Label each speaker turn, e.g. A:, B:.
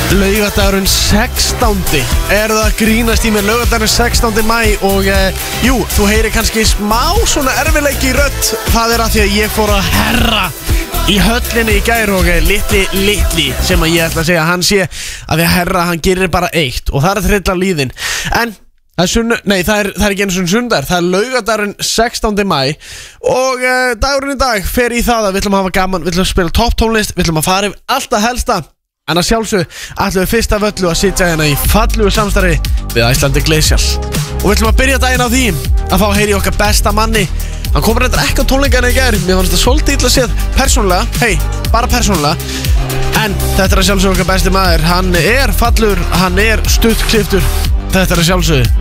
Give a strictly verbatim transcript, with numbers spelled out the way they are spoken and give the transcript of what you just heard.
A: Laugardagurinn sextándi Er það grínast í mér laugardagurinn sextándi maí Og uh, jú, þú heyrir kannski smá svona erfileiki í rödd Það er að því að ég fór að herra í höllinni í gær Og uh, litli, litli sem að ég ætla að segja Hann sé að því að herra, hann gerir bara eitt Og það er að þrilla líðin En það er, sunn, nei, það er, það er ekki einu svona sundar Það er laugardagurinn sextándi maí Og uh, dagurinn í dag fer í það að við ætlum að hafa gaman Við ætlum að spila topp tónlist Við ætlum að fara yfir allt að helsta En að sjálfsög ætlum við fyrst af öllu að sitja hérna í fallugu samstarfi við Icelandic Glacial Og við ætlum að byrja daginn á því að fá að heyri okkar besta manni Hann kom reyndar ekki á tónleikana í gær Mér fannst það svolítið illa séð persónulega Hei, bara persónulega En þetta er að sjálfsög okkar besti maður Hann er fallugur, hann er stuttkliftur Þetta er að sjálfsög